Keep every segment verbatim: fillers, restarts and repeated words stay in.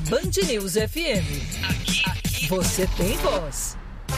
Band News F M. Aqui, aqui, você tem voz.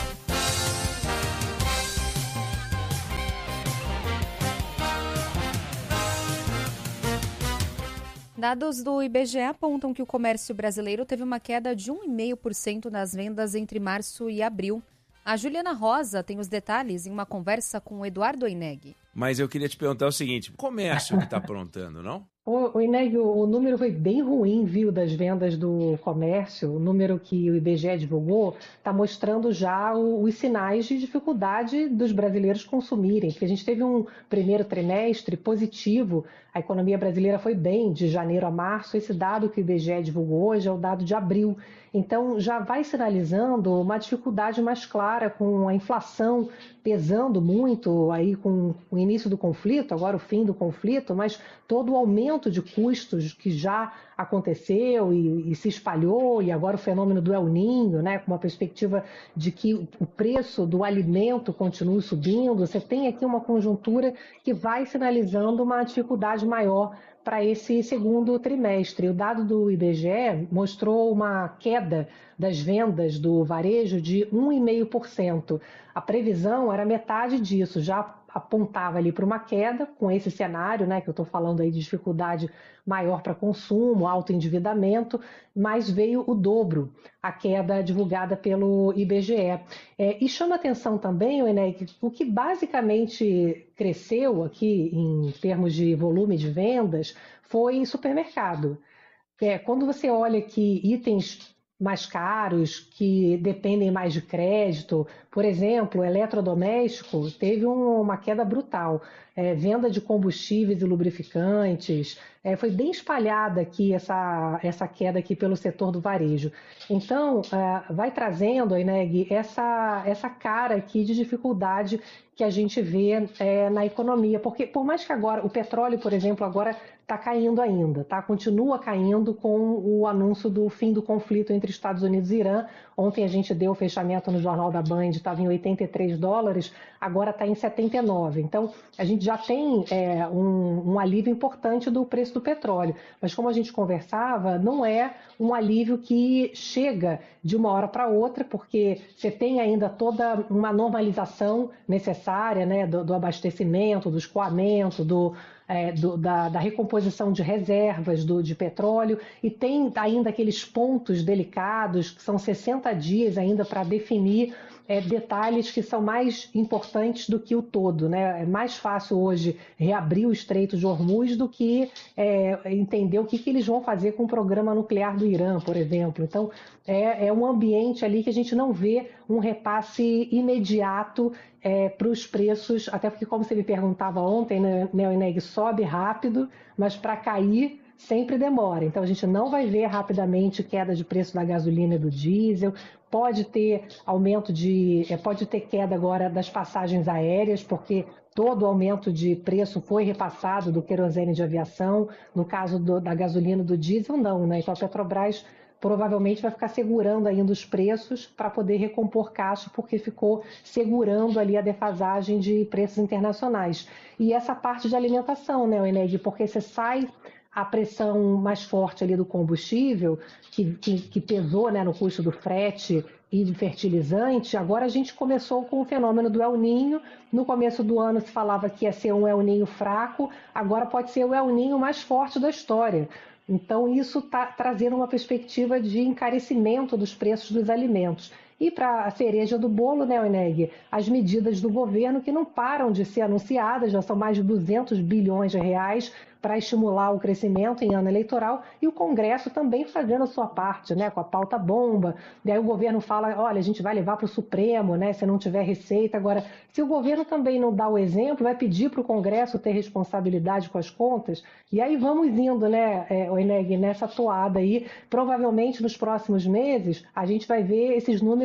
Dados do I B G E apontam que o comércio brasileiro teve uma queda de um vírgula cinco por cento nas vendas entre março e abril. A Juliana Rosa tem os detalhes em uma conversa com o Eduardo Oineg. Mas eu queria te perguntar o seguinte, o comércio que está aprontando, não? O, o Ineg, o número foi bem ruim, viu, das vendas do comércio. O número que o I B G E divulgou está mostrando já o, os sinais de dificuldade dos brasileiros consumirem, porque a gente teve um primeiro trimestre positivo, a economia brasileira foi bem de janeiro a março. Esse dado que o I B G E divulgou hoje é o dado de abril. Então já vai sinalizando uma dificuldade mais clara, com a inflação pesando muito aí com o início do conflito, agora o fim do conflito, mas todo o aumento de custos que já aconteceu e, e se espalhou, e agora o fenômeno do El Niño, né, com uma perspectiva de que o preço do alimento continue subindo. Você tem aqui uma conjuntura que vai sinalizando uma dificuldade maior para esse segundo trimestre. O dado do I B G E mostrou uma queda das vendas do varejo de um vírgula cinco por cento. A previsão era metade disso, já apontava ali para uma queda, com esse cenário, né, que eu estou falando aí de dificuldade maior para consumo, alto endividamento, mas veio o dobro, a queda divulgada pelo I B G E. É, e chama atenção também, Eneg, o que basicamente cresceu aqui em termos de volume de vendas foi supermercado. É, quando você olha que itens mais caros, que dependem mais de crédito, por exemplo, eletrodoméstico, teve um, uma queda brutal. É, venda de combustíveis e lubrificantes, é, foi bem espalhada aqui essa, essa queda aqui pelo setor do varejo. Então, é, vai trazendo, Ineg, essa, essa cara aqui de dificuldade que a gente vê é, na economia, porque por mais que agora, o petróleo, por exemplo, agora está caindo ainda, tá? Continua caindo com o anúncio do fim do conflito entre Estados Unidos e Irã. Ontem a gente deu o fechamento no Jornal da Band, estava em oitenta e três dólares, agora está em setenta e nove. Então, a gente já tem é, um, um alívio importante do preço do petróleo. Mas como a gente conversava, não é um alívio que chega de uma hora para outra, porque você tem ainda toda uma normalização necessária, né, do, do abastecimento, do escoamento, do, é, do, da, da recomposição de reservas do, de petróleo, e tem ainda aqueles pontos delicados, que são sessenta dias ainda para definir É, detalhes que são mais importantes do que o todo, né? É mais fácil hoje reabrir o Estreito de Hormuz do que é, entender o que, que eles vão fazer com o programa nuclear do Irã, por exemplo. Então, é, é um ambiente ali que a gente não vê um repasse imediato é, para os preços, até porque, como você me perguntava ontem, né, o Ineg sobe rápido, mas para cair sempre demora. Então, a gente não vai ver rapidamente queda de preço da gasolina e do diesel. Pode ter aumento de, pode ter queda agora das passagens aéreas, porque todo o aumento de preço foi repassado do querosene de aviação. No caso do, da gasolina e do diesel, não, né? Então a Petrobras provavelmente vai ficar segurando ainda os preços para poder recompor caixa, porque ficou segurando ali a defasagem de preços internacionais. E essa parte de alimentação, né, Eneg? Porque você sai a pressão mais forte ali do combustível, que, que, que pesou, né, no custo do frete e de fertilizante. Agora a gente começou com o fenômeno do El Niño. No começo do ano se falava que ia ser um El Niño fraco, agora pode ser o El Niño mais forte da história. Então isso está trazendo uma perspectiva de encarecimento dos preços dos alimentos. E para a cereja do bolo, né, Eneg, as medidas do governo que não param de ser anunciadas, já são mais de duzentos bilhões de reais para estimular o crescimento em ano eleitoral, e o Congresso também fazendo a sua parte, né, com a pauta bomba. Daí o governo fala, olha, a gente vai levar para o Supremo, né, se não tiver receita. Agora, se o governo também não dá o exemplo, vai pedir para o Congresso ter responsabilidade com as contas, e aí vamos indo, né, é, Eneg, nessa toada aí. Provavelmente nos próximos meses a gente vai ver esses números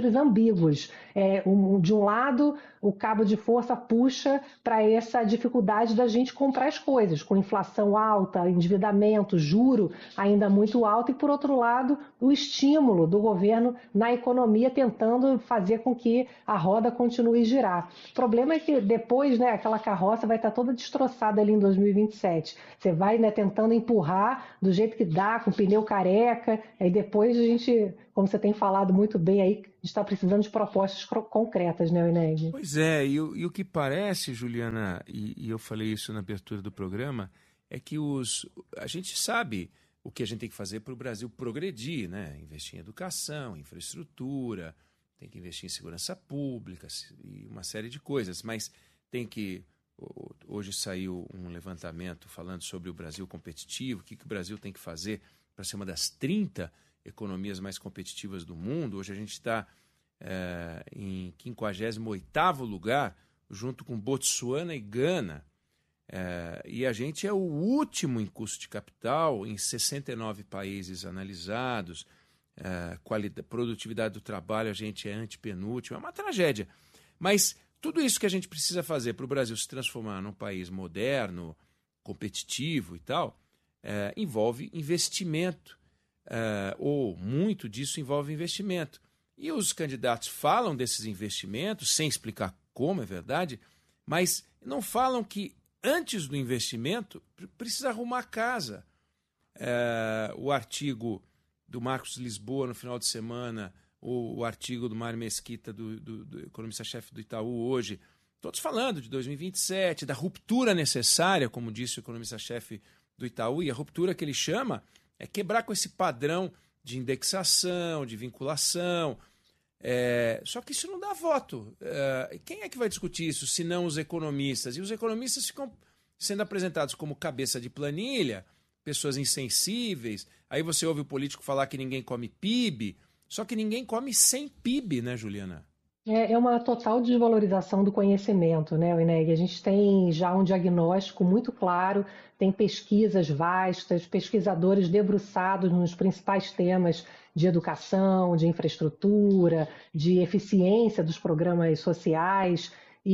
equilíbrios ambíguos. É, um, de um lado, o cabo de força puxa para essa dificuldade da gente comprar as coisas, com inflação alta, endividamento, juro ainda muito alto, e, por outro lado, o estímulo do governo na economia, tentando fazer com que a roda continue a girar. O problema é que depois, né, aquela carroça vai estar toda destroçada ali em dois mil e vinte e sete. Você vai, né, tentando empurrar do jeito que dá, com pneu careca, aí depois a gente, como você tem falado muito bem aí, está precisando de propostas concretas, né, Ineg? Pois é, e, e o que parece, Juliana, e, e eu falei isso na abertura do programa, é que os, a gente sabe o que a gente tem que fazer para o Brasil progredir, né? Investir em educação, infraestrutura, tem que investir em segurança pública e uma série de coisas, mas tem que... Hoje saiu um levantamento falando sobre o Brasil competitivo, o que, que o Brasil tem que fazer para ser uma das trinta economias mais competitivas do mundo. Hoje a gente está é, em quinquagésimo oitavo lugar, junto com Botsuana e Gana. É, e a gente é o último em custo de capital em sessenta e nove países analisados. É, qualidade, produtividade do trabalho, a gente é antepenúltimo. É uma tragédia. Mas tudo isso que a gente precisa fazer para o Brasil se transformar num país moderno, competitivo e tal, é, envolve investimento. Uh, ou muito disso envolve investimento. E os candidatos falam desses investimentos, sem explicar como, é verdade, mas não falam que antes do investimento precisa arrumar a casa. Uh, o artigo do Marcos Lisboa no final de semana, o, o artigo do Mário Mesquita, do, do, do economista-chefe do Itaú hoje, todos falando de dois mil e vinte e sete, da ruptura necessária, como disse o economista-chefe do Itaú, e a ruptura que ele chama é quebrar com esse padrão de indexação, de vinculação. É, só que isso não dá voto. É, quem é que vai discutir isso, se não os economistas? E os economistas ficam sendo apresentados como cabeça de planilha, pessoas insensíveis. Aí você ouve o político falar que ninguém come P I B, só que ninguém come sem P I B, né, Juliana? É uma total desvalorização do conhecimento, né, Ineg? A gente tem já um diagnóstico muito claro, tem pesquisas vastas, pesquisadores debruçados nos principais temas de educação, de infraestrutura, de eficiência dos programas sociais.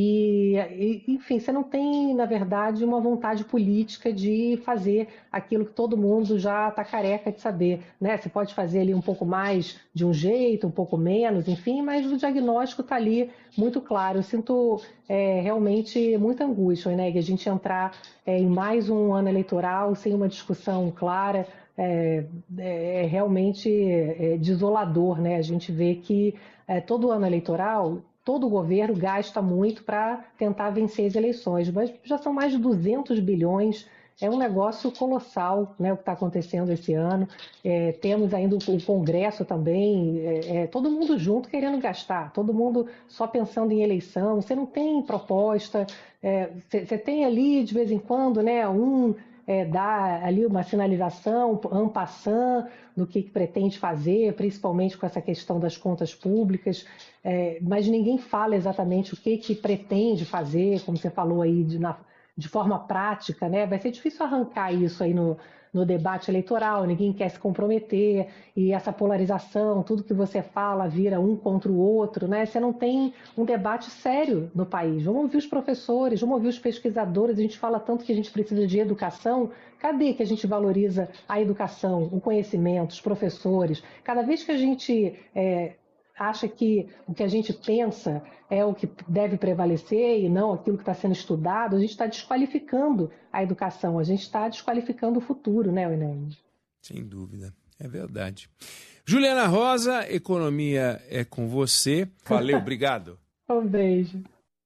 E, enfim, você não tem, na verdade, uma vontade política de fazer aquilo que todo mundo já está careca de saber, né? Você pode fazer ali um pouco mais de um jeito, um pouco menos, enfim, mas o diagnóstico está ali muito claro. Eu sinto é, realmente muita angústia, né? Que a gente entrar é, em mais um ano eleitoral sem uma discussão clara. É, é realmente é, desolador, né? A gente vê que é, todo ano eleitoral todo governo gasta muito para tentar vencer as eleições, mas já são mais de duzentos bilhões, é um negócio colossal, né, o que está acontecendo esse ano. É, temos ainda o Congresso também, é, é, todo mundo junto querendo gastar, todo mundo só pensando em eleição, você não tem proposta, você é, tem ali de vez em quando, né, um... É, dar ali uma sinalização en passant do que, que pretende fazer, principalmente com essa questão das contas públicas, é, mas ninguém fala exatamente o que, que pretende fazer, como você falou aí, de, na, de forma prática, né? Vai ser difícil arrancar isso aí no, no debate eleitoral, ninguém quer se comprometer, e essa polarização, tudo que você fala vira um contra o outro, né? Você não tem um debate sério no país. Vamos ouvir os professores, vamos ouvir os pesquisadores, a gente fala tanto que a gente precisa de educação, cadê que a gente valoriza a educação, o conhecimento, os professores? Cada vez que a gente... É, acha que o que a gente pensa é o que deve prevalecer e não aquilo que está sendo estudado, a gente está desqualificando a educação, a gente está desqualificando o futuro, né, Enem? Sem dúvida, é verdade. Juliana Rosa, economia é com você. Valeu, obrigado. Um beijo.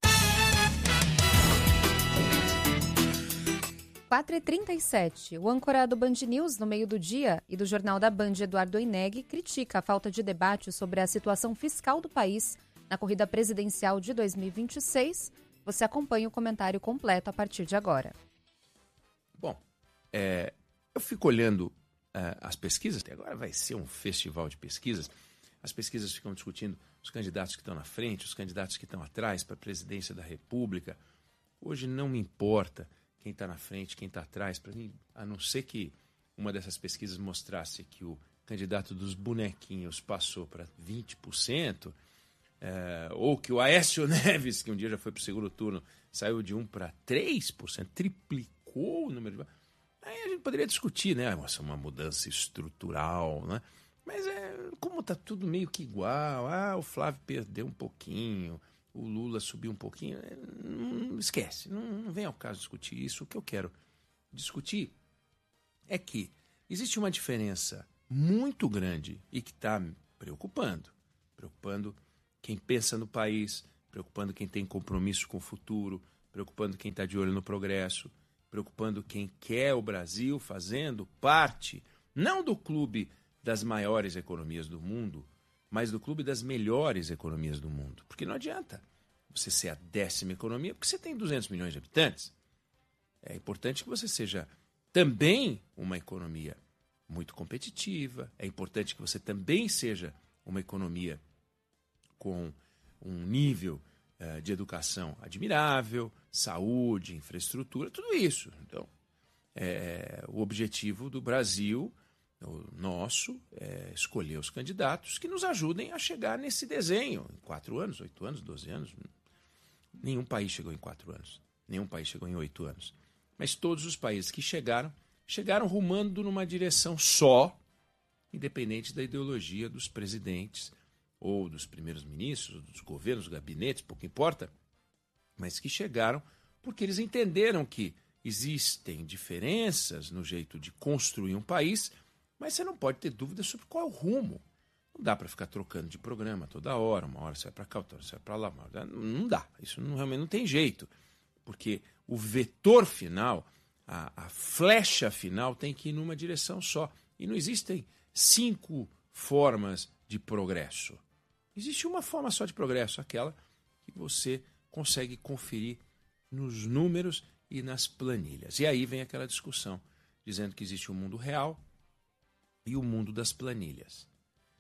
quatro e trinta e sete. O âncora do Band News, no meio do dia, e do Jornal da Band, Eduardo Oineg, critica a falta de debate sobre a situação fiscal do país na corrida presidencial de dois mil e vinte e seis. Você acompanha o comentário completo a partir de agora. Bom, é, eu fico olhando é, as pesquisas, até agora vai ser um festival de pesquisas. As pesquisas ficam discutindo os candidatos que estão na frente, os candidatos que estão atrás para a presidência da República. Hoje não me importa quem está na frente, quem está atrás, para mim, a não ser que uma dessas pesquisas mostrasse que o candidato dos bonequinhos passou para vinte por cento, É, ou que o Aécio Neves, que um dia já foi para o segundo turno, saiu de um para três por cento, triplicou o número de... Aí a gente poderia discutir, né? Nossa, uma mudança estrutural, né? Mas é, como está tudo meio que igual, ah, o Flávio perdeu um pouquinho, o Lula subiu um pouquinho, não, esquece, não, não vem ao caso discutir isso. O que eu quero discutir é que existe uma diferença muito grande e que está preocupando, preocupando quem pensa no país, preocupando quem tem compromisso com o futuro, preocupando quem está de olho no progresso, preocupando quem quer o Brasil fazendo parte, não do clube das maiores economias do mundo, mas do clube das melhores economias do mundo. Porque não adianta você ser a décima economia, porque você tem duzentos milhões de habitantes. É importante que você seja também uma economia muito competitiva, é importante que você também seja uma economia com um nível uh, de educação admirável, saúde, infraestrutura, tudo isso. Então, é, o objetivo do Brasil, o nosso, é escolher os candidatos que nos ajudem a chegar nesse desenho. Em quatro anos, oito anos, doze anos. Nenhum país chegou em quatro anos. Nenhum país chegou em oito anos. Mas todos os países que chegaram, chegaram rumando numa direção só, independente da ideologia dos presidentes, ou dos primeiros ministros, dos governos, dos gabinetes, pouco importa, mas que chegaram porque eles entenderam que existem diferenças no jeito de construir um país, mas você não pode ter dúvida sobre qual é o rumo. Não dá para ficar trocando de programa toda hora, uma hora você vai para cá, outra hora você vai para lá, uma hora... não dá, isso não, realmente não tem jeito, porque o vetor final, a, a flecha final tem que ir numa direção só, e não existem cinco formas de progresso. Existe uma forma só de progresso, aquela que você consegue conferir nos números e nas planilhas. E aí vem aquela discussão, dizendo que existe o mundo real e o mundo das planilhas.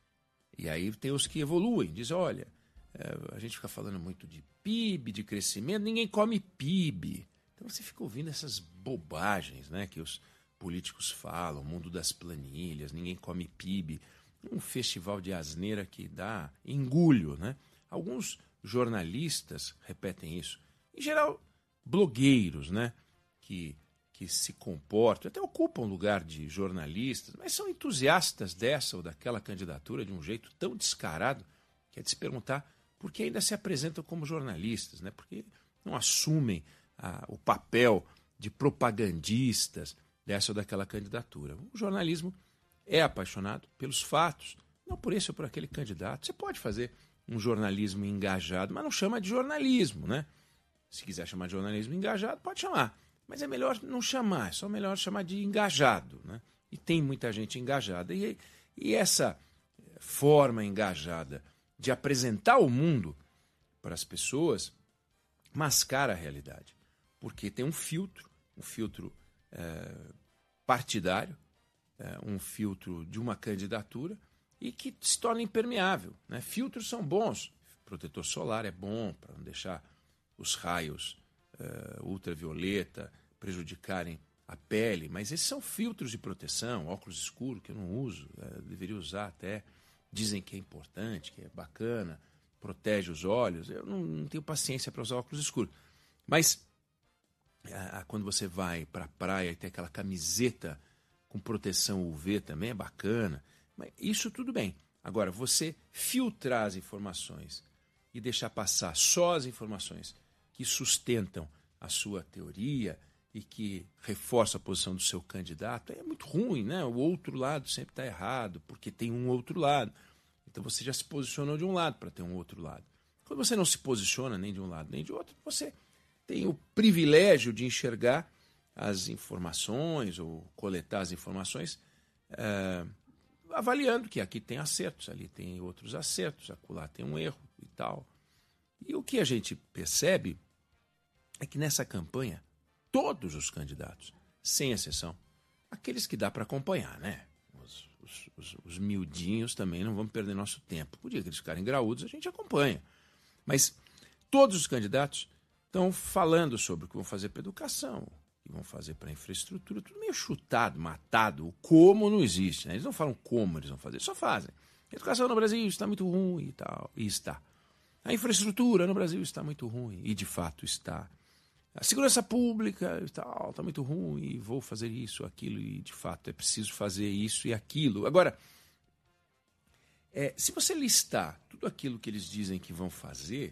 E aí tem os que evoluem, dizem, olha, a gente fica falando muito de P I B, de crescimento, ninguém come P I B. Então você fica ouvindo essas bobagens, né, que os políticos falam, o mundo das planilhas, ninguém come P I B. Um festival de asneira que dá engulho, né? Alguns jornalistas repetem isso. Em geral, blogueiros, né? Que, que se comportam, até ocupam lugar de jornalistas, mas são entusiastas dessa ou daquela candidatura de um jeito tão descarado que é de se perguntar por que ainda se apresentam como jornalistas, né? Porque não assumem ah, o papel de propagandistas dessa ou daquela candidatura. O jornalismo é apaixonado pelos fatos, não por esse ou por aquele candidato. Você pode fazer um jornalismo engajado, mas não chama de jornalismo, né? Se quiser chamar de jornalismo engajado, pode chamar. Mas é melhor não chamar, é só melhor chamar de engajado, né? E tem muita gente engajada. E, e essa forma engajada de apresentar o mundo para as pessoas mascara a realidade. Porque tem um filtro, um filtro é, partidário, é, um filtro de uma candidatura e que se torna impermeável, né? Filtros são bons. Protetor solar é bom para não deixar os raios uh, ultravioleta prejudicarem a pele, mas esses são filtros de proteção, óculos escuros que eu não uso, uh, deveria usar até, dizem que é importante, que é bacana, protege os olhos, eu não, não tenho paciência para usar óculos escuros. Mas uh, quando você vai para a praia e tem aquela camiseta com proteção U V também é bacana, mas isso tudo bem. Agora, você filtrar as informações e deixar passar só as informações que sustentam a sua teoria e que reforçam a posição do seu candidato, é muito ruim, né? O outro lado sempre está errado, porque tem um outro lado. Então você já se posicionou de um lado para ter um outro lado. Quando você não se posiciona nem de um lado nem de outro, você tem o privilégio de enxergar as informações ou coletar as informações é, avaliando que aqui tem acertos, ali tem outros acertos, acolá tem um erro e tal. E o que a gente percebe é que nessa campanha, todos os candidatos, sem exceção, aqueles que dá para acompanhar, né? Os, os, os, os miudinhos também não vão perder nosso tempo. O dia que eles ficarem graúdos, a gente acompanha. Mas todos os candidatos estão falando sobre o que vão fazer para a educação, o que vão fazer para a infraestrutura, tudo meio chutado, matado. O como não existe, né? Eles não falam como eles vão fazer, só fazem. A educação no Brasil está muito ruim e tal, e está. A infraestrutura no Brasil está muito ruim, e de fato está. A segurança pública está, está muito ruim, e vou fazer isso, aquilo, e de fato é preciso fazer isso e aquilo. Agora, é, se você listar tudo aquilo que eles dizem que vão fazer,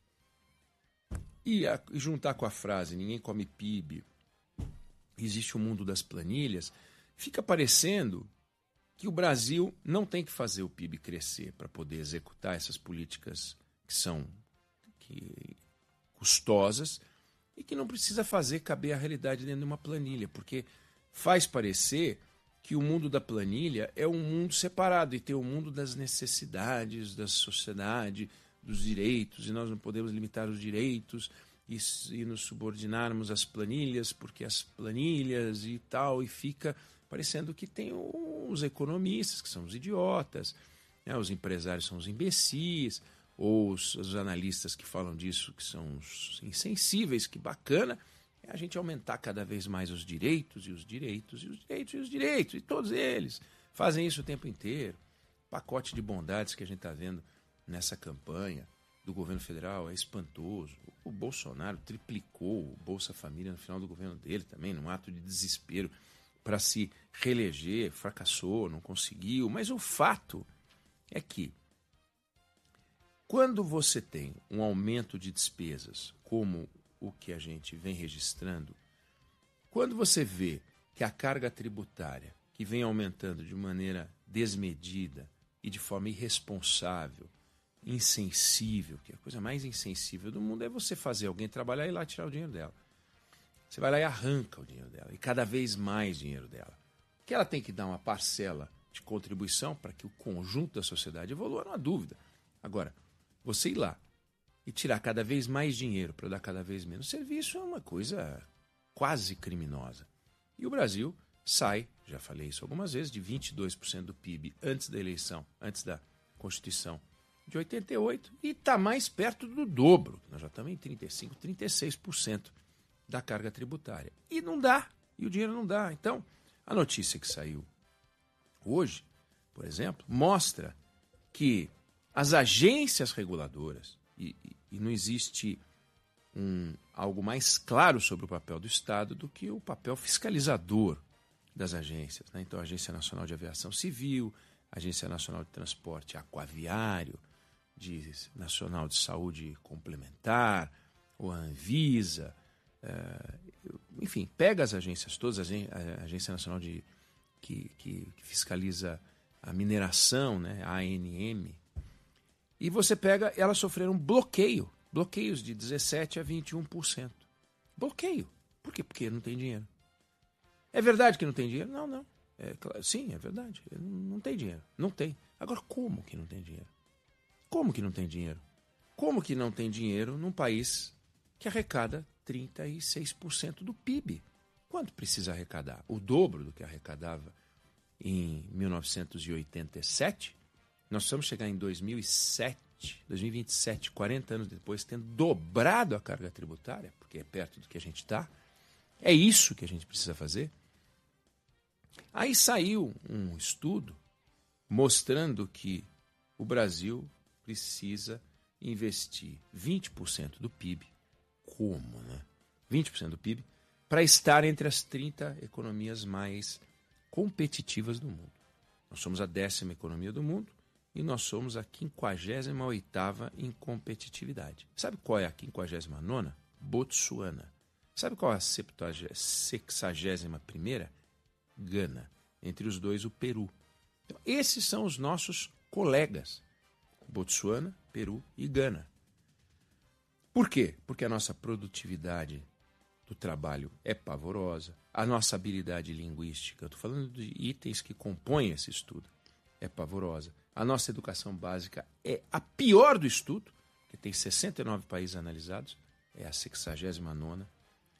e, a, e juntar com a frase ninguém come P I B, existe o mundo das planilhas, fica parecendo que o Brasil não tem que fazer o P I B crescer para poder executar essas políticas que são que, custosas, e que não precisa fazer caber a realidade dentro de uma planilha, porque faz parecer que o mundo da planilha é um mundo separado e tem o mundo das necessidades da sociedade, dos direitos, e nós não podemos limitar os direitos e, e nos subordinarmos às planilhas, porque as planilhas e tal, e fica parecendo que tem os economistas, que são os idiotas, né? Os empresários são os imbecis, ou os, os analistas que falam disso, que são os insensíveis, que bacana, é a gente aumentar cada vez mais os direitos, e os direitos, e os direitos, e os direitos, e todos eles fazem isso o tempo inteiro. O pacote de bondades que a gente está vendo nessa campanha do governo federal é espantoso. O Bolsonaro triplicou o Bolsa Família no final do governo dele também, num ato de desespero para se reeleger, fracassou, não conseguiu, mas o fato é que quando você tem um aumento de despesas, como o que a gente vem registrando, quando você vê que a carga tributária, que vem aumentando de maneira desmedida e de forma irresponsável, insensível, que a coisa mais insensível do mundo é você fazer alguém trabalhar e ir lá tirar o dinheiro dela. Você vai lá e arranca o dinheiro dela, e cada vez mais dinheiro dela. Que ela tem que dar uma parcela de contribuição para que o conjunto da sociedade evolua, não há dúvida. Agora, você ir lá e tirar cada vez mais dinheiro para dar cada vez menos serviço é uma coisa quase criminosa. E o Brasil sai, já falei isso algumas vezes, de vinte e dois por cento do P I B antes da eleição, antes da Constituição de oitenta e oito, e está mais perto do dobro. Nós já estamos em trinta e cinco por cento, trinta e seis por cento da carga tributária. E não dá, e o dinheiro não dá. Então, a notícia que saiu hoje, por exemplo, mostra que as agências reguladoras, e, e, e não existe um, algo mais claro sobre o papel do Estado do que o papel fiscalizador das agências, né? Então, a Agência Nacional de Aviação Civil, a Agência Nacional de Transporte Aquaviário, de Nacional de Saúde Complementar, ou a Anvisa, uh, enfim, pega as agências todas, a Agência Nacional de, que, que, que fiscaliza a mineração, né? A ANM, e você pega, elas sofreram bloqueio, bloqueios de dezessete a vinte e um por cento. Bloqueio. Por quê? Porque não tem dinheiro. É verdade que não tem dinheiro? Não, não. É, sim, é verdade. Não, não tem dinheiro. Não tem. Agora, como que não tem dinheiro? Como que não tem dinheiro? Como que não tem dinheiro num país que arrecada trinta e seis por cento do P I B? Quanto precisa arrecadar? O dobro do que arrecadava em mil novecentos e oitenta e sete? Nós vamos chegar em dois mil e sete, dois mil e vinte e sete, quarenta anos depois, tendo dobrado a carga tributária, porque é perto do que a gente está. É isso que a gente precisa fazer. Aí saiu um estudo mostrando que o Brasil precisa investir vinte por cento do P I B, como, né? vinte por cento do P I B, para estar entre as trinta economias mais competitivas do mundo. Nós somos a décima economia do mundo, e nós somos a quinquagésima oitava em competitividade. Sabe qual é a quinquagésima nona? Botsuana. Sabe qual é a sexagésima primeira? Gana. Entre os dois, o Peru. Então, esses são os nossos colegas. Botsuana, Peru e Gana. Por quê? Porque a nossa produtividade do trabalho é pavorosa. A nossa habilidade linguística, eu estou falando de itens que compõem esse estudo, é pavorosa. A nossa educação básica é a pior do estudo, que tem sessenta e nove países analisados, é a sexagésima nona.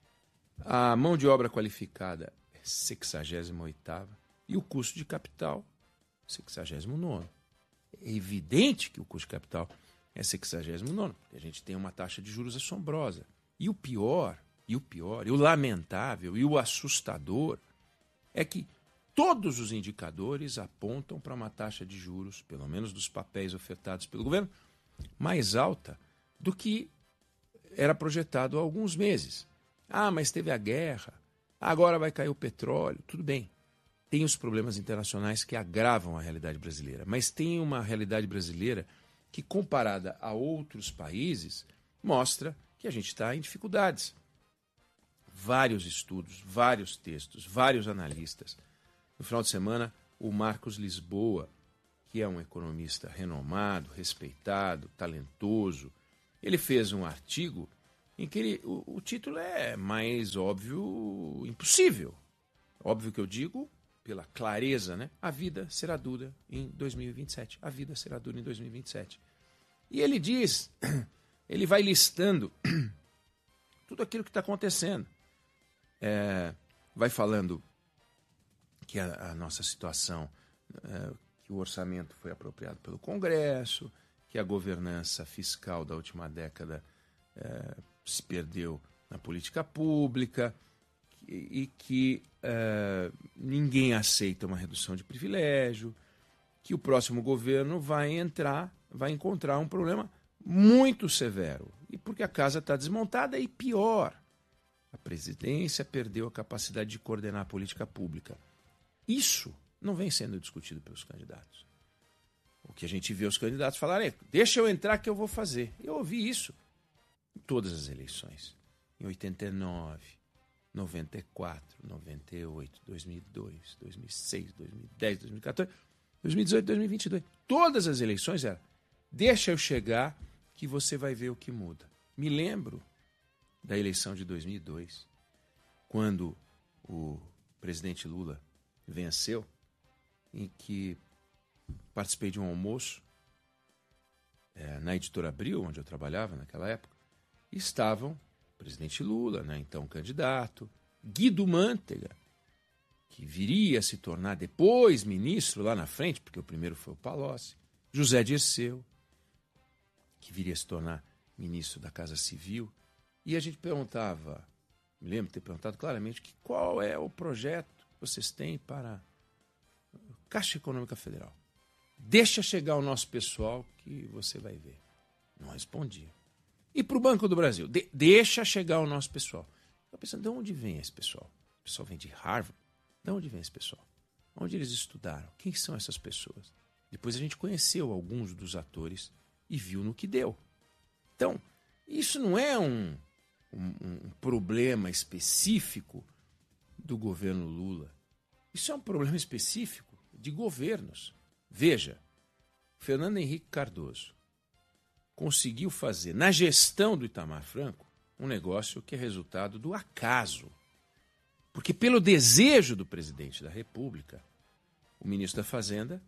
A mão de obra qualificada é sexagésima oitava. E o custo de capital, sexagésimo nono. É evidente que o custo de capital é sexagésimo nono, porque a gente tem uma taxa de juros assombrosa. E o pior, e o pior, e o lamentável, e o assustador, é que todos os indicadores apontam para uma taxa de juros, pelo menos dos papéis ofertados pelo governo, mais alta do que era projetado há alguns meses. Ah, mas teve a guerra, agora vai cair o petróleo, tudo bem. Tem os problemas internacionais que agravam a realidade brasileira, mas tem uma realidade brasileira que, comparada a outros países, mostra que a gente está em dificuldades. Vários estudos, vários textos, vários analistas. No final de semana, o Marcos Lisboa, que é um economista renomado, respeitado, talentoso, ele fez um artigo em que ele, o, o título é mais óbvio impossível. Óbvio que eu digo pela clareza, né? A vida será dura em dois mil e vinte e sete. A vida será dura em dois mil e vinte e sete. E ele diz, ele vai listando tudo aquilo que está acontecendo. É, vai falando que a, a nossa situação, é, que o orçamento foi apropriado pelo Congresso, que a governança fiscal da última década é, se perdeu na política pública e, e que é, ninguém aceita uma redução de privilégio, que o próximo governo vai entrar, vai encontrar um problema muito severo. E porque a casa está desmontada e pior, a presidência perdeu a capacidade de coordenar a política pública. Isso não vem sendo discutido pelos candidatos. O que a gente vê os candidatos falarem é, deixa eu entrar que eu vou fazer. Eu ouvi isso em todas as eleições. Em oitenta e nove, noventa e quatro, noventa e oito, dois mil e dois, dois mil e seis, dois mil e dez, dois mil e quatorze, dois mil e dezoito, dois mil e vinte e dois. Todas as eleições eram, deixa eu chegar que você vai ver o que muda. Me lembro da eleição de dois mil e dois, quando o presidente Lula venceu, em que participei de um almoço é, na Editora Abril, onde eu trabalhava naquela época, e estavam o presidente Lula, né, então candidato, Guido Mantega, que viria a se tornar depois ministro lá na frente, porque o primeiro foi o Palocci, José Dirceu, que viria a se tornar ministro da Casa Civil, e a gente perguntava, me lembro de ter perguntado claramente, que qual é o projeto que vocês têm para a Caixa Econômica Federal. Deixa chegar o nosso pessoal que você vai ver. Não respondia. E para o Banco do Brasil? De- deixa chegar o nosso pessoal. Eu pensando, de onde vem esse pessoal? O pessoal vem de Harvard? De onde vem esse pessoal? Onde eles estudaram? Quem são essas pessoas? Depois a gente conheceu alguns dos atores e viu no que deu. Então, isso não é um, um, um problema específico do governo Lula. Isso é um problema específico de governos. Veja, Fernando Henrique Cardoso conseguiu fazer, na gestão do Itamar Franco, um negócio que é resultado do acaso. Porque pelo desejo do presidente da República, o ministro da Fazenda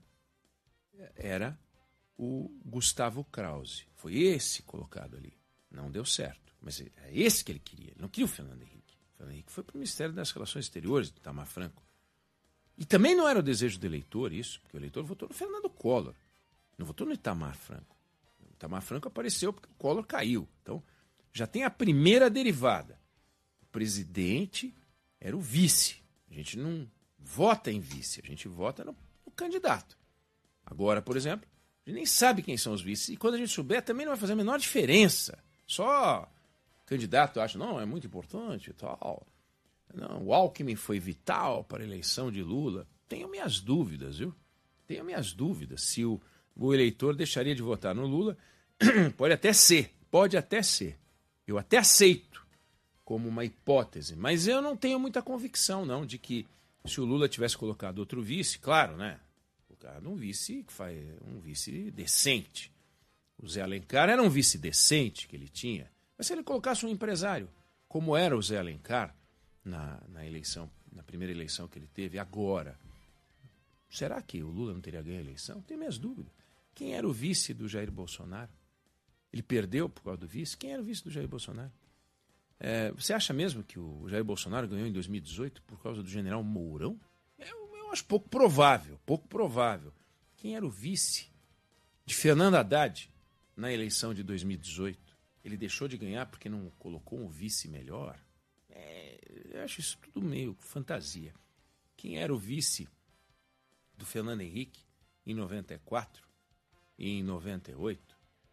era o Gustavo Krause. Foi esse colocado ali. Não deu certo. Mas é esse que ele queria. Ele não queria o Fernando Henrique. O Fernando Henrique foi para o Ministério das Relações Exteriores do Itamar Franco. E também não era o desejo do eleitor isso, porque o eleitor votou no Fernando Collor. Não votou no Itamar Franco. O Itamar Franco apareceu porque o Collor caiu. Então, já tem a primeira derivada. O presidente era o vice. A gente não vota em vice, a gente vota no, no candidato. Agora, por exemplo, a gente nem sabe quem são os vices. E quando a gente souber, também não vai fazer a menor diferença. Só o candidato acha, não, é muito importante e tal. Não, o Alckmin foi vital para a eleição de Lula. Tenho minhas dúvidas, viu? Tenho minhas dúvidas. Se o, o eleitor deixaria de votar no Lula, pode até ser, pode até ser. Eu até aceito como uma hipótese, mas eu não tenho muita convicção, não, de que se o Lula tivesse colocado outro vice, claro, né? Colocado um vice que faz um vice decente. O Zé Alencar era um vice decente que ele tinha, mas se ele colocasse um empresário, como era o Zé Alencar, Na, na eleição, na primeira eleição que ele teve, agora, será que o Lula não teria ganho a eleição? Tenho minhas dúvidas. Quem era o vice do Jair Bolsonaro? Ele perdeu por causa do vice? Quem era o vice do Jair Bolsonaro? É, você acha mesmo que o Jair Bolsonaro ganhou em dois mil e dezoito por causa do general Mourão? Eu, eu acho pouco provável, pouco provável. Quem era o vice de Fernando Haddad na eleição de dois mil e dezoito? Ele deixou de ganhar porque não colocou um vice melhor? É, eu acho isso tudo meio fantasia. Quem era o vice do Fernando Henrique em noventa e quatro e em noventa e oito?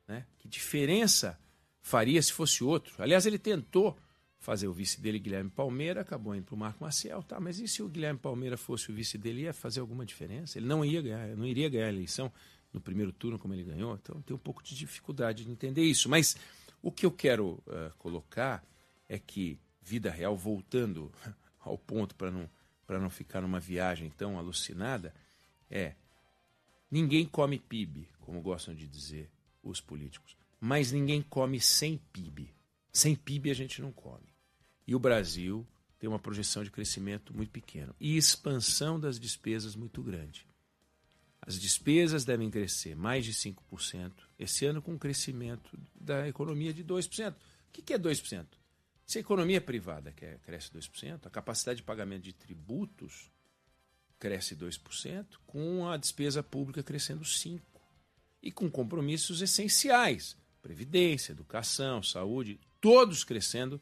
né? Que diferença faria se fosse outro? Aliás, ele tentou fazer o vice dele, Guilherme Palmeira, acabou indo para o Marco Maciel, tá? Mas e se o Guilherme Palmeira fosse o vice dele, ia fazer alguma diferença? Ele não ia ganhar, não iria ganhar a eleição no primeiro turno como ele ganhou, então tem um pouco de dificuldade de entender isso. Mas o que eu quero uh, colocar é que vida real, voltando ao ponto para não, para não ficar numa viagem tão alucinada, é ninguém come P I B, como gostam de dizer os políticos, mas ninguém come sem P I B. Sem P I B a gente não come. E o Brasil tem uma projeção de crescimento muito pequeno e expansão das despesas muito grande. As despesas devem crescer mais de cinco por cento esse ano, com um crescimento da economia de dois por cento. O que é dois por cento? Se a economia privada cresce dois por cento, a capacidade de pagamento de tributos cresce dois por cento, com a despesa pública crescendo cinco por cento. E com compromissos essenciais, previdência, educação, saúde, todos crescendo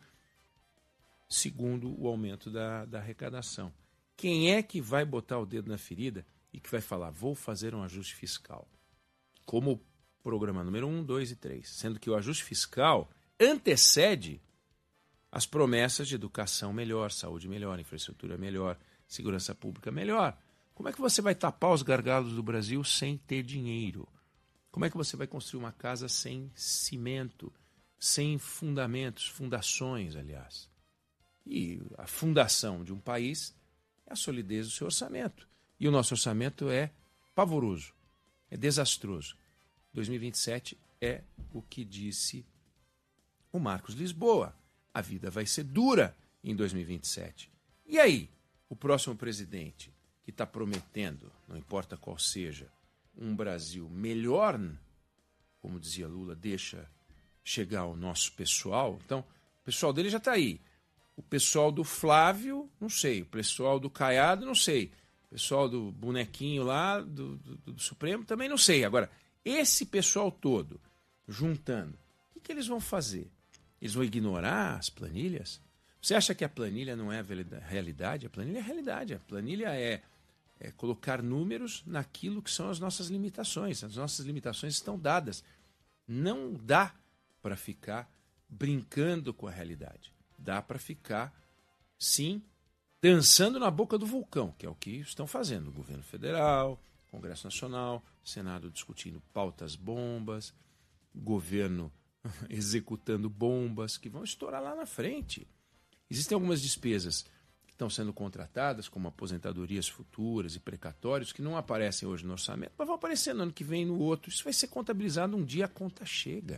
segundo o aumento da, da arrecadação. Quem é que vai botar o dedo na ferida e que vai falar, vou fazer um ajuste fiscal? Como o programa número um, dois e três. Sendo que o ajuste fiscal antecede as promessas de educação melhor, saúde melhor, infraestrutura melhor, segurança pública melhor. Como é que você vai tapar os gargalos do Brasil sem ter dinheiro? Como é que você vai construir uma casa sem cimento, sem fundamentos, fundações, aliás? E a fundação de um país é a solidez do seu orçamento. E o nosso orçamento é pavoroso, é desastroso. dois mil e vinte e sete é o que disse o Marcos Lisboa. A vida vai ser dura em dois mil e vinte e sete. E aí, o próximo presidente que está prometendo, não importa qual seja, um Brasil melhor, como dizia Lula, deixa chegar ao nosso pessoal. Então, o pessoal dele já está aí. O pessoal do Flávio, não sei. O pessoal do Caiado, não sei. O pessoal do bonequinho lá, do, do, do Supremo, também não sei. Agora, esse pessoal todo, juntando, o que, que eles vão fazer? Eles vão ignorar as planilhas? Você acha que a planilha não é a realidade? A planilha é a realidade. A planilha é, é colocar números naquilo que são as nossas limitações. As nossas limitações estão dadas. Não dá para ficar brincando com a realidade. Dá para ficar, sim, dançando na boca do vulcão, que é o que estão fazendo o governo federal, Congresso Nacional, Senado discutindo pautas bombas, governo executando bombas que vão estourar lá na frente. Existem algumas despesas que estão sendo contratadas, como aposentadorias futuras e precatórios, que não aparecem hoje no orçamento, mas vão aparecer no ano que vem, no outro. Isso vai ser contabilizado um dia, a conta chega.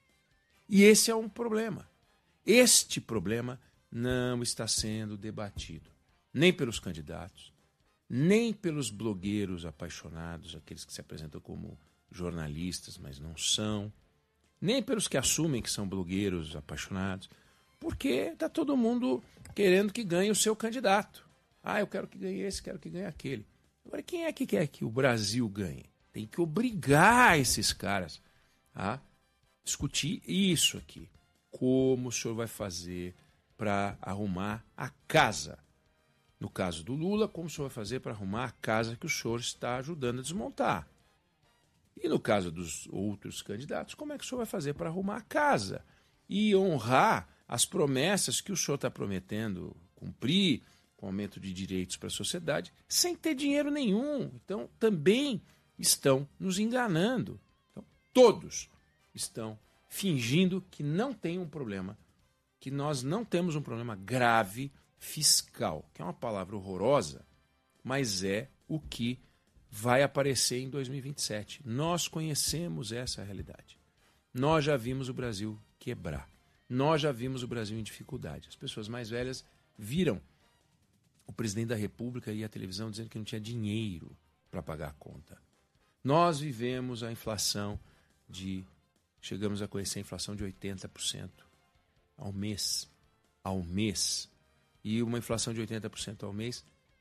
E esse é um problema. Este problema não está sendo debatido, nem pelos candidatos, nem pelos blogueiros apaixonados, aqueles que se apresentam como jornalistas, mas não são, nem pelos que assumem que são blogueiros apaixonados, porque está todo mundo querendo que ganhe o seu candidato. Ah, eu quero que ganhe esse, quero que ganhe aquele. Agora, quem é que quer que o Brasil ganhe? Tem que obrigar esses caras a discutir isso aqui. Como o senhor vai fazer para arrumar a casa? No caso do Lula, como o senhor vai fazer para arrumar a casa que o senhor está ajudando a desmontar? E no caso dos outros candidatos, como é que o senhor vai fazer para arrumar a casa? E honrar as promessas que o senhor está prometendo cumprir, com aumento de direitos para a sociedade, sem ter dinheiro nenhum. Então, também estão nos enganando. Então, todos estão fingindo que não tem um problema, que nós não temos um problema grave fiscal, que é uma palavra horrorosa, mas é o que vai aparecer em dois mil e vinte e sete. Nós conhecemos essa realidade. Nós já vimos o Brasil quebrar. Nós já vimos o Brasil em dificuldade. As pessoas mais velhas viram o presidente da República e a televisão dizendo que não tinha dinheiro para pagar a conta. Nós vivemos a inflação de... Chegamos a conhecer a inflação de oitenta por cento ao mês. Ao mês. E uma inflação de oitenta por cento ao mês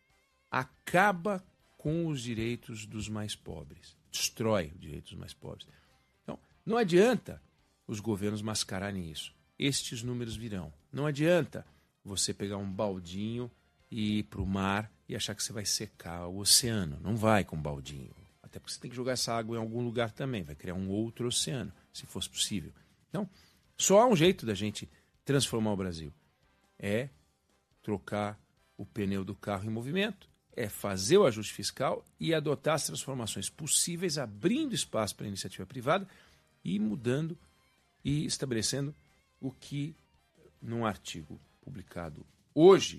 acaba com os direitos dos mais pobres. Destrói os direitos dos mais pobres. Então, não adianta os governos mascararem isso. Estes números virão. Não adianta você pegar um baldinho e ir para o mar e achar que você vai secar o oceano. Não vai com baldinho. Até porque você tem que jogar essa água em algum lugar também. Vai criar um outro oceano. se fosse possível. Então, só há um jeito da gente transformar o Brasil. É trocar o pneu do carro em movimento, é fazer o ajuste fiscal e adotar as transformações possíveis, abrindo espaço para a iniciativa privada e mudando e estabelecendo o que, num artigo publicado hoje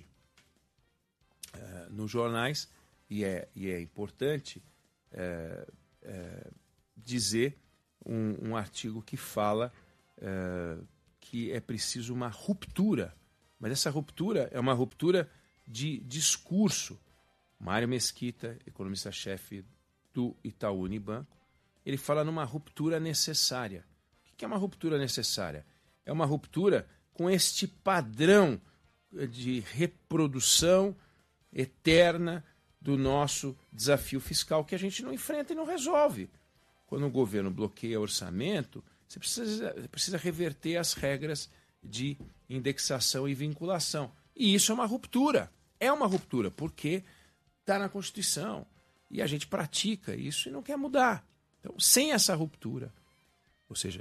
uh, nos jornais, e é, e é importante uh, uh, dizer um, um artigo que fala uh, que é preciso uma ruptura, mas essa ruptura é uma ruptura de discurso. Mário Mesquita, economista-chefe do Itaú Unibanco, ele fala numa ruptura necessária. O que é uma ruptura necessária? É uma ruptura com este padrão de reprodução eterna do nosso desafio fiscal que a gente não enfrenta e não resolve. Quando o governo bloqueia orçamento, você precisa, precisa reverter as regras de indexação e vinculação. E isso é uma ruptura. É uma ruptura, porque está na Constituição. E a gente pratica isso e não quer mudar. Então, sem essa ruptura, ou seja,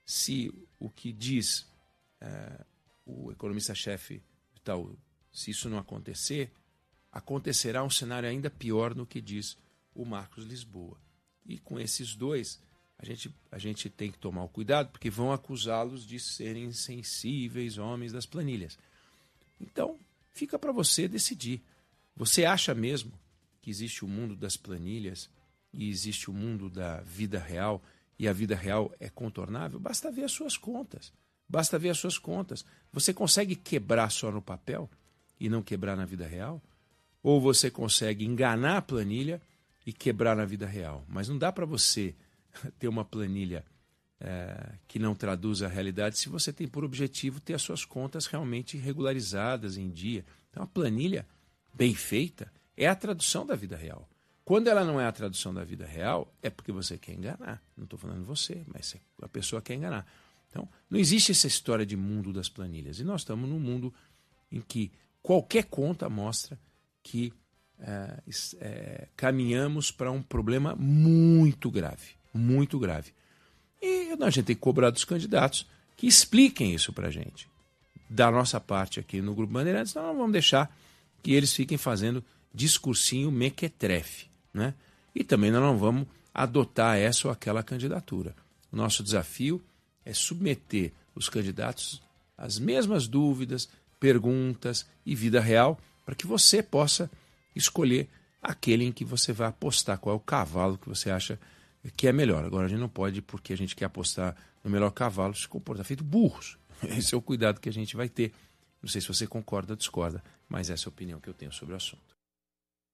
se o que diz uh, o economista-chefe do Itaú, se isso não acontecer, acontecerá um cenário ainda pior no que diz o Marcos Lisboa. E com esses dois, a gente, a gente tem que tomar o cuidado, porque vão acusá-los de serem insensíveis, homens das planilhas. Então, fica para você decidir. Você acha mesmo que existe o mundo das planilhas e existe o mundo da vida real e a vida real é contornável? Basta ver as suas contas. Basta ver as suas contas. Você consegue quebrar só no papel e não quebrar na vida real? Ou você consegue enganar a planilha e quebrar na vida real? Mas não dá para você ter uma planilha é, que não traduz a realidade se você tem por objetivo ter as suas contas realmente regularizadas em dia. Então, a planilha bem feita é a tradução da vida real. Quando ela não é a tradução da vida real, é porque você quer enganar. Não estou falando você, mas a pessoa quer enganar. Então, não existe essa história de mundo das planilhas. E nós estamos num mundo em que qualquer conta mostra que é, é, caminhamos para um problema muito grave. Muito grave. E a gente tem que cobrar dos candidatos que expliquem isso para a gente. Da nossa parte aqui no Grupo Bandeirantes, nós não vamos deixar que eles fiquem fazendo discursinho mequetrefe, né? E também nós não vamos adotar essa ou aquela candidatura. O nosso desafio é submeter os candidatos às mesmas dúvidas, perguntas e vida real para que você possa escolher aquele em que você vai apostar, qual é o cavalo que você acha que é melhor. Agora, a gente não pode, porque a gente quer apostar no melhor cavalo, se comportar feito burros. Esse é o cuidado que a gente vai ter. Não sei se você concorda ou discorda, mas essa é a opinião que eu tenho sobre o assunto.